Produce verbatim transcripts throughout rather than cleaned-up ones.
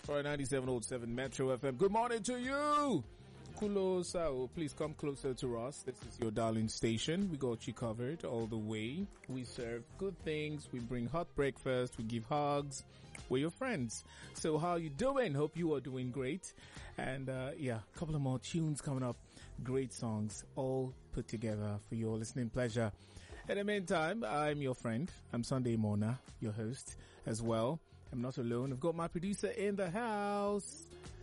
For ninety-seven point seven Metro F M. Good morning to you. Kulo Sao, please come closer to us. This is your darling station. We got you covered all the way. We serve good things. We bring hot breakfast. We give hugs. We're your friends. So how you doing? Hope you are doing great. And uh yeah, a couple of more tunes coming up. Great songs all put together for your listening pleasure. In the meantime, I'm your friend. I'm Sunday Mona, your host as well. I'm not alone. I've got my producer in the house.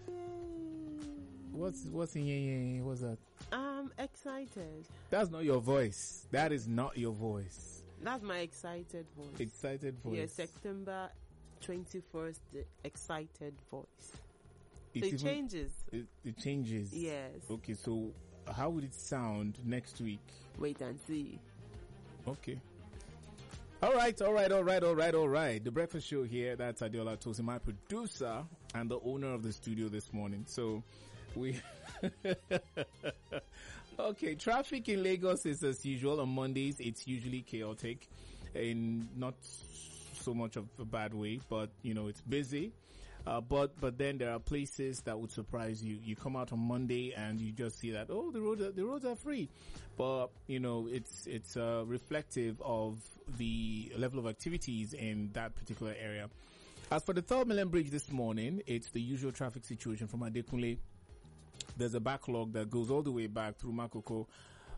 What's what's in yeah, what's that? I'm excited. That's not your voice. That is not your voice. That's my excited voice. Excited voice. Yeah, September twenty-first, the excited voice. It, so it even, changes. It, it changes. Yes. Okay, so how would it sound next week? Wait and see. Okay. All right, all right, all right, all right, all right. The breakfast show here. That's Adiola Tosi, my producer and the owner of the studio this morning. So we, okay, traffic in Lagos is as usual. On Mondays, it's usually chaotic in not so much of a bad way, but you know, it's busy. Uh, but, but then there are places that would surprise you. You come out on Monday and you just see that, oh, the roads are, the roads are free. But, you know, it's, it's, uh, reflective of the level of activities in that particular area. As for the Third Mainland Bridge this morning, it's the usual traffic situation from Adekunle. There's a backlog that goes all the way back through Makoko,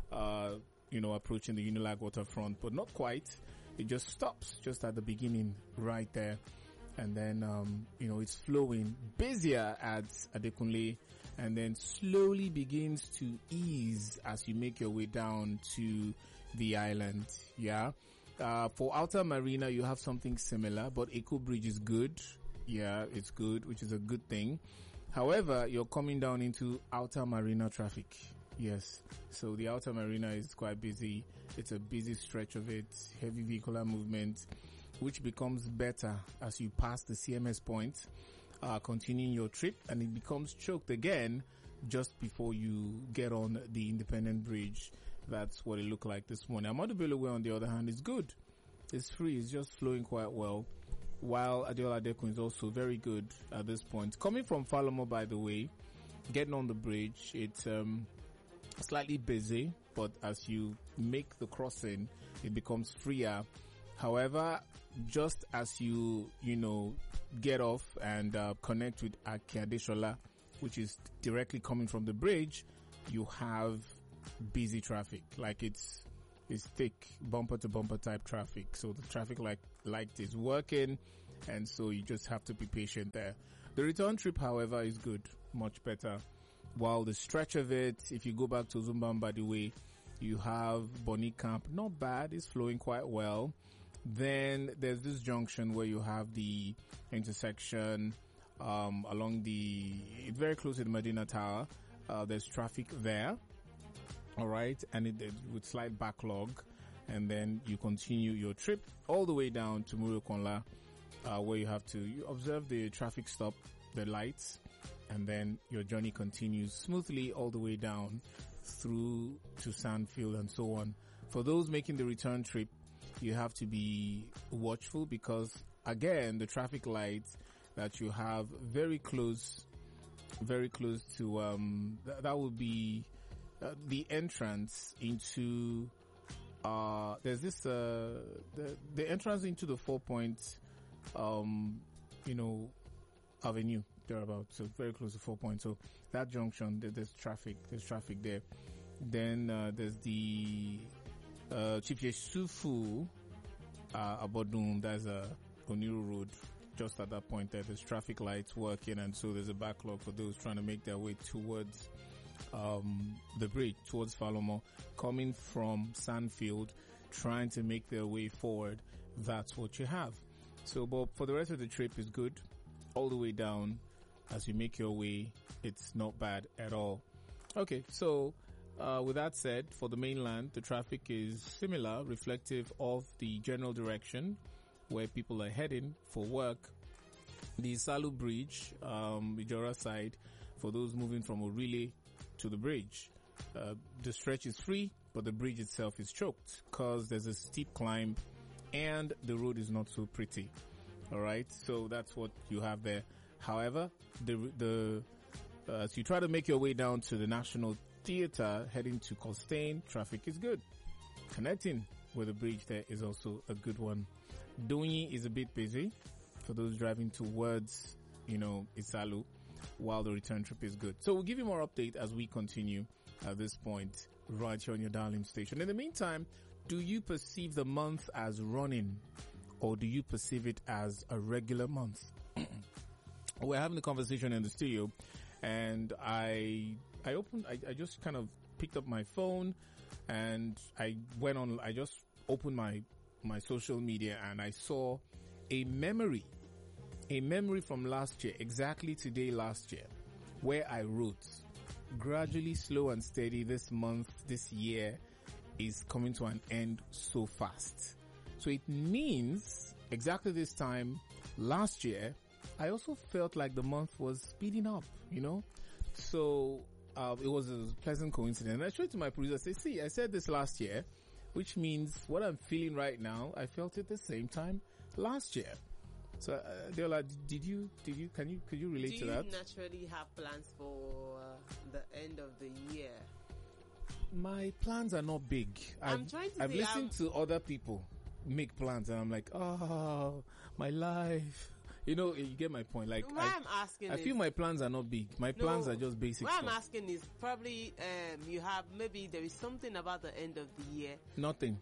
uh, you know, approaching the Unilag waterfront, but not quite. It just stops just at the beginning right there. And then, um, you know, it's flowing busier at Adekunle and then slowly begins to ease as you make your way down to the island. Yeah. Uh, for Outer Marina, you have something similar, but Eko Bridge is good. Yeah, it's good, which is a good thing. However, you're coming down into Outer Marina traffic. Yes. So the Outer Marina is quite busy. It's a busy stretch of it. Heavy vehicular movement, which becomes better as you pass the C M S point, uh, continuing your trip, and it becomes choked again just before you get on the Independent Bridge. That's what it looked like this morning. Ahmadu Bello Way, on the other hand, is good. It's free. It's just flowing quite well. While Adeola Adekun is also very good at this point. Coming from Falomo, by the way, getting on the bridge, it's, um, slightly busy, but as you make the crossing, it becomes freer. However, just as you, you know, get off and uh, connect with Akiadeshola, which is directly coming from the bridge, you have busy traffic. Like it's, it's thick, bumper to bumper type traffic. So the traffic light, light is working, and so you just have to be patient there. The return trip, however, is good, much better. While the stretch of it, if you go back to Zumbamba the way, you have Bonny Camp, not bad, it's flowing quite well. Then there's this junction where you have the intersection um along the, it's very close to the Medina Tower. Uh, there's traffic there. All right. And it, it with slight backlog. And then you continue your trip all the way down to Murukonla, uh, where you have to you observe the traffic stop, the lights, and then your journey continues smoothly all the way down through to Sandfield and so on. For those making the return trip, you have to be watchful because, again, the traffic lights that you have very close, very close to, um, th- that will be uh, the entrance into, uh, there's this, uh, the, the entrance into the Four Point, um, you know, Avenue, thereabout. So very close to Four Point. So that junction, there, there's traffic, there's traffic there. Then, uh, there's the, Uh, Chief Yesufu, uh, Abodum, that's a Oniru Road. Just at that point there, there's traffic lights working, and so there's a backlog for those trying to make their way towards, um, the bridge, towards Falomo, coming from Sandfield, trying to make their way forward. That's what you have. So, but for the rest of the trip is good. All the way down, as you make your way, it's not bad at all. Okay, so, Uh, with that said, for the mainland, the traffic is similar, reflective of the general direction where people are heading for work. The Salu Bridge, um, Ijora side, for those moving from Orile to the bridge. Uh, the stretch is free, but the bridge itself is choked because there's a steep climb and the road is not so pretty. Alright, so that's what you have there. However, the the uh, as you try to make your way down to the National Theatre, heading to Costain, traffic is good. Connecting with the bridge there is also a good one. Donyi is a bit busy for those driving towards, you know, Isalu, while the return trip is good. So we'll give you more update as we continue at this point right here on your darling station. In the meantime, do you perceive the month as running, or do you perceive it as a regular month? We're having a conversation in the studio, and I I opened I, I just kind of picked up my phone and I went on I just opened my my social media and I saw a memory a memory from last year, exactly today last year, where I wrote, gradually, slow and steady, this month, this year is coming to an end so fast. So it means exactly this time last year, I also felt like the month was speeding up, you know? So uh, it was a pleasant coincidence. And I showed it to my producer. I said, see, I said this last year, which means what I'm feeling right now, I felt it the same time last year. So, uh, Deola, did you, did you, can you, could you relate Do to you that? naturally have plans for uh, the end of the year? My plans are not big. I'm I've, trying to I've say listened I'm- to other people make plans and I'm like, oh, my life. You know, you get my point. Like, Why I, I'm asking I is, feel my plans are not big. My No, plans are just basic What I'm stuff. asking is probably um, you have maybe there is something about the end of the year Nothing.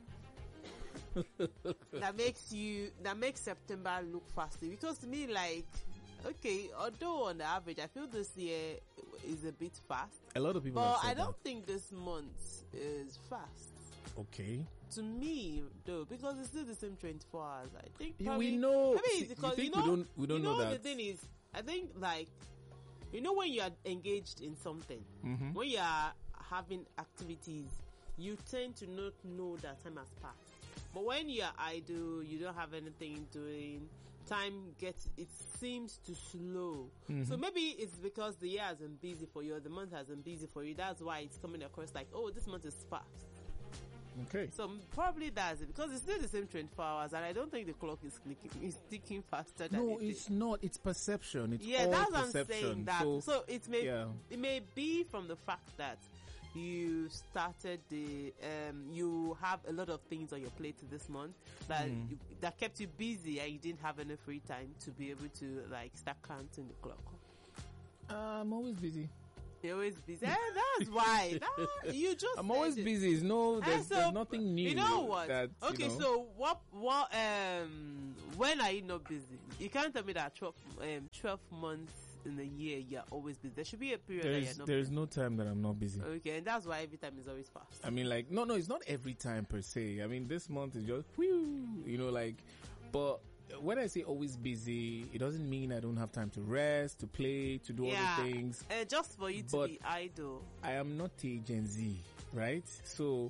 that makes you that makes September look faster. Because to me, like, okay, although on the average, I feel this year is a bit fast, A lot of people but have said I don't think this month is fast. that. Okay. To me, though, because it's still the same twenty-four hours. I think Yeah, probably, we know. Maybe See, it's you because think you know, we don't, we don't you know, know that. the thing is, I think like, you know, when you are engaged in something, Mhm. when you are having activities, you tend to not know that time has passed. But when you are idle, you don't have anything doing, time gets, it seems to slow. Mhm. So maybe it's because the year has been busy for you, or the month has been busy for you. That's why it's coming across like, oh, this month is fast. Okay. So probably that's it, because it's still the same twenty-four hours, and I don't think the clock is clicking, is ticking faster than No, it it's is. not. It's perception. It's Yeah, all that's what I'm perception. saying. That So, so, it may yeah. it may be from the fact that you started the um you have a lot of things on your plate this month that Mm. you, that kept you busy, and you didn't have any free time to be able to like start counting the clock. I'm always busy. You're always busy. Eh, that's why. That, you just I'm said always it. busy. It's no, Eh, there's, so, there's nothing new. You know what? That, you okay, know, so what? What? Um, when are you not busy? You can't tell me that twelve, um, twelve months in a year you're always busy. There should be a period that there's you're not. there's no time that I'm not busy. Okay, and that's why every time is always fast. I mean, like, no, no, it's not every time per se. I mean, this month is just, whew, you know, like, but when I say always busy, it doesn't mean I don't have time to rest, to play, to do Yeah, other things. uh, just for you to But- be idle. I am not a Gen Z, right? So,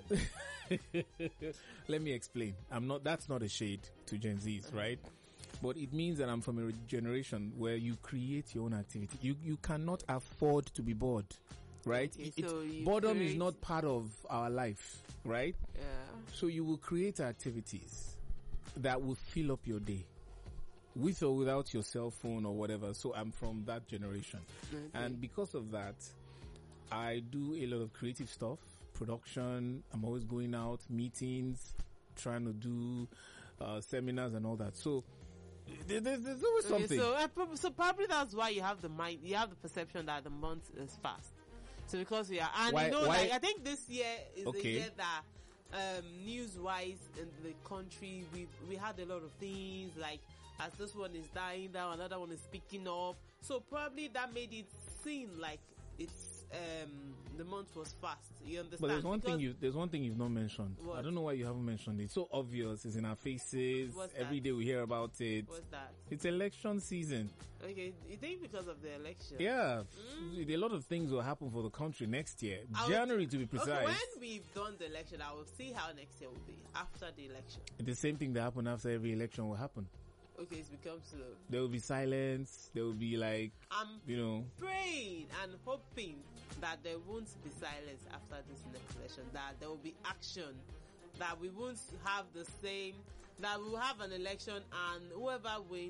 let me explain. I'm not, that's not a shade to Gen Zs, right? But it means that I'm from a generation where you create your own activity. You, you cannot afford to be bored, right? Okay, It- so you boredom is create- not part of our life, right? Yeah. So you will create activities that will fill up your day, with or without your cell phone or whatever. So I'm from that generation. Okay. And because of that, I do a lot of creative stuff, production. I'm always going out, meetings, trying to do uh, seminars and all that. So there- there's, there's always Okay, something. so, uh, prob- so probably that's why you have the mind, you have the perception that the month is fast. So because we are, and Why- you know, why- like I think this year is the Okay. year that, um, news-wise in the country, we we had a lot of things like as this one is dying down, another one is picking up. So probably that made it seem like it's um the month was fast. You understand? But there's one Because- thing you there's one thing you've not mentioned. What? I don't know why you haven't mentioned it. It's so obvious. It's in our faces. What's Every that? day we hear about it. What's that? It's election season. Okay, you think because of the election? Yeah, Mm. a lot of things will happen for the country next year. I would- January to be precise. Okay, when we've done the election, I will see how next year will be after the election. The same thing that happened after every election will happen. Okay, it's become slow. There will be silence. There will be like, I'm you know, praying and hoping that there won't be silence after this next election, that there will be action, that we won't have the same, that we'll have an election and whoever wins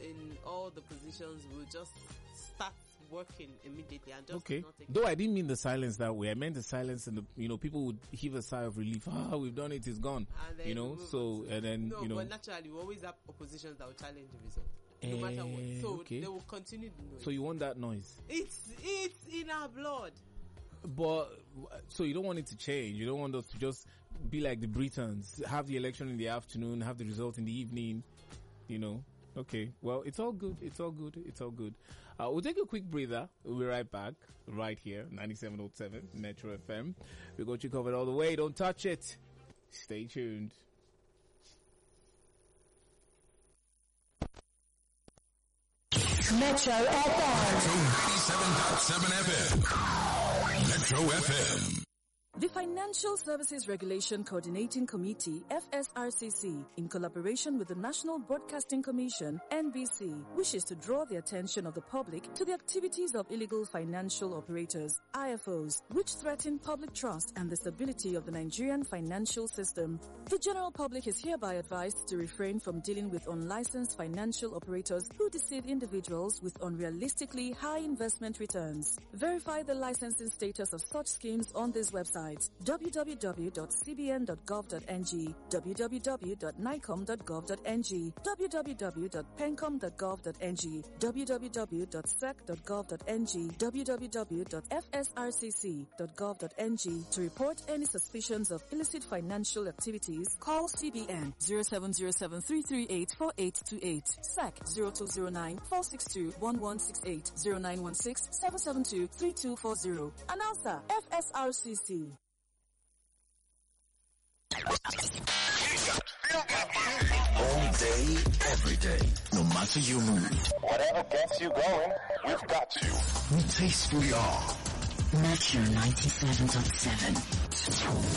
in all the positions will just start working immediately and just Okay. not take Though I didn't mean the silence that way. I meant the silence and the, you know, people would heave a sigh of relief. Ah, we've done it, it's gone. And then You know, move so, and then, No, you know. but naturally, we always have oppositions that will challenge the result. No Eh, matter what. So okay. they will continue the noise. So you want that noise. it's, it's in our blood. But, so you don't want it to change. You don't want us to just be like the Britons, have the election in the afternoon, have the result in the evening, you know. Okay, well, it's all good. It's all good. It's all good. Uh, we'll take a quick breather. We'll be right back, right here, ninety-seven point seven Metro F M. We got you covered all the way. Don't touch it. Stay tuned. Metro F M. ninety-seven point seven F M. Metro F M. The Financial Services Regulation Coordinating Committee, F S R C C, in collaboration with the National Broadcasting Commission, N B C, wishes to draw the attention of the public to the activities of illegal financial operators, I F Os, which threaten public trust and the stability of the Nigerian financial system. The general public is hereby advised to refrain from dealing with unlicensed financial operators who deceive individuals with unrealistically high investment returns. Verify the licensing status of such schemes on this website: w w w dot c b n dot gov dot n g, w w w dot nicom dot gov dot n g, w w w dot pencom dot gov dot n g, w w w dot sec dot gov dot n g, w w w dot f s r c c dot gov dot n g. To report any suspicions of illicit financial activities, call C B N zero seven zero seven three three eight four eight two eight, S E C zero two zero nine four six two one one six eight, zero nine one six seven seven two three two four zero. Announcer, F S R C C. All day, every day, no matter your mood. Whatever gets you going, we've got you. We taste we are. Metro ninety-seven point seven.